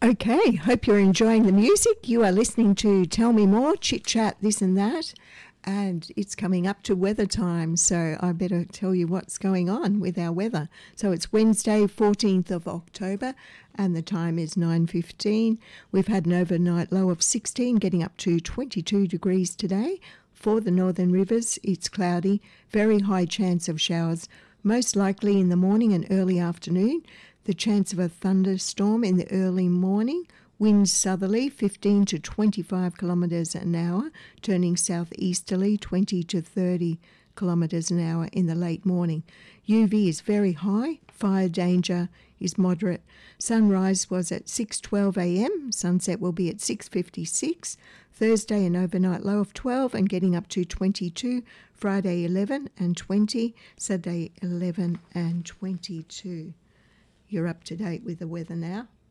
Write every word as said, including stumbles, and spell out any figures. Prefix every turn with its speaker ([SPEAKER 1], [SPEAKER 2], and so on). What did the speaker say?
[SPEAKER 1] Okay, hope you're enjoying the music. You are listening to Tell Me More, Chit Chat, this and that, and it's coming up to weather time, so I better tell you what's going on with our weather. So it's Wednesday, fourteenth of October, and the time is nine fifteen. We've had an overnight low of sixteen, getting up to twenty-two degrees today. For the Northern Rivers, it's cloudy, very high chance of showers, most likely in the morning and early afternoon. The chance of a thunderstorm in the early morning. Winds southerly fifteen to twenty-five kilometres an hour, turning southeasterly twenty to thirty kilometres an hour in the late morning. U V is very high. Fire danger is moderate. Sunrise was at six twelve a m. Sunset will be at six fifty-six. Thursday an overnight low of twelve and getting up to twenty-two. Friday eleven and twenty. Saturday eleven and twenty-two. You're up to date with the weather now.